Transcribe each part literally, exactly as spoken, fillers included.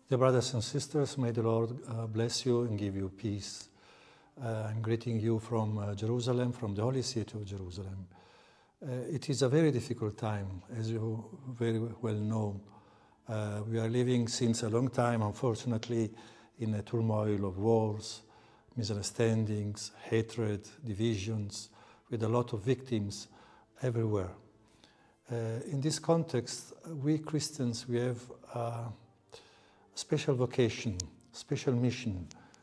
Dear brothers and sisters, may the Lord uh, bless you and give you peace. Uh, I'm greeting you from uh, Jerusalem, from the holy city of Jerusalem. Uh, it is a very difficult time, as you very well know. Uh, we are living since a long time, unfortunately, in a turmoil of wars, misunderstandings, hatred, divisions, with a lot of victims everywhere. Uh, in this context, we Christians, we have a special vocation, special mission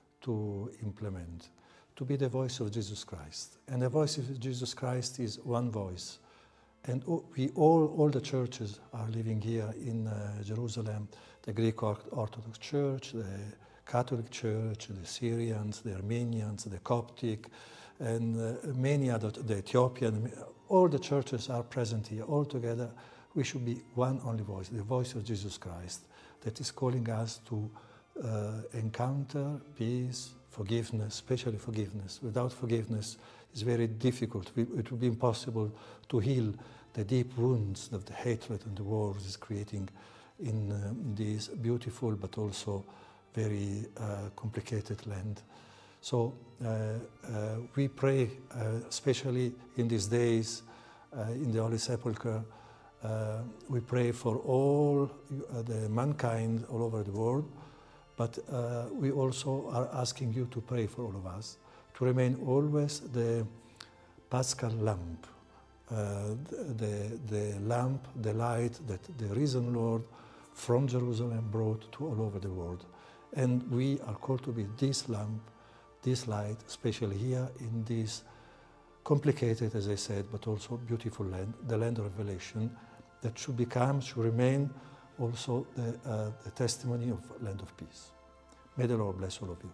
to implement, to be the voice of Jesus Christ. And the voice of Jesus Christ is one voice. And we all, all the churches are living here in uh, Jerusalem, the Greek Orthodox Church, the Catholic Church, the Syrians, the Armenians, the Coptic, and uh, many other, the Ethiopian, all the churches are present here. All together, we should be one only voice, the voice of Jesus Christ, that is calling us to uh, encounter peace, forgiveness, especially forgiveness. Without forgiveness, it's very difficult. It will be impossible to heal the deep wounds of the hatred and the wars is creating in uh, this beautiful but also very uh, complicated land. So uh, uh, we pray, uh, especially in these days, uh, in the Holy Sepulchre, uh, we pray for all uh, the mankind all over the world, but uh, we also are asking you to pray for all of us, to remain always the Paschal lamp, uh, the, the lamp, the light that the risen Lord from Jerusalem brought to all over the world. And we are called to be this lamp, this light, especially here in this complicated, as I said, but also beautiful land, the land of revelation, that should become, should remain also the, uh, the testimony of land of peace. May the Lord bless all of you.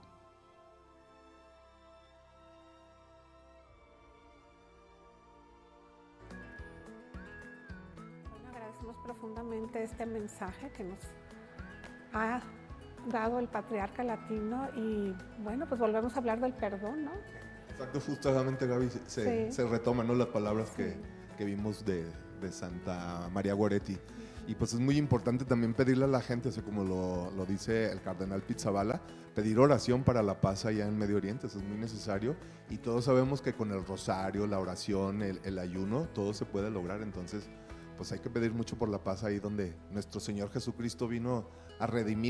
Bueno, agradecemos profundamente este mensaje que nos ha dado el patriarca latino y bueno, pues volvemos a hablar del perdón, ¿no? Exacto, justamente Gaby, se, Sí. se retoman, ¿no?, las palabras Sí. que, que vimos de, de Santa María Goretti. Y pues es muy importante también pedirle a la gente, así como lo, lo dice el cardenal Pizzaballa, pedir oración para la paz allá en Medio Oriente, eso es muy necesario. Y todos sabemos que con el rosario, la oración, el, el ayuno, todo se puede lograr. Entonces, pues hay que pedir mucho por la paz ahí donde nuestro Señor Jesucristo vino a redimir